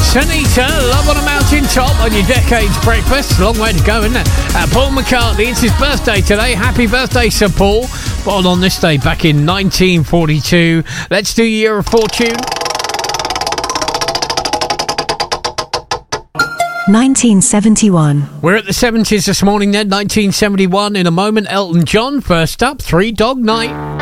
Sunita, Love on a Mountain Top on your Decades Breakfast. Long way to go, isn't it? Paul McCartney, it's his birthday today. Happy birthday, Sir Paul. Born on this day back in 1942. Let's do Year of Fortune. 1971. We're at the 70s this morning then, 1971. In a moment, Elton John. First up, Three Dog Night.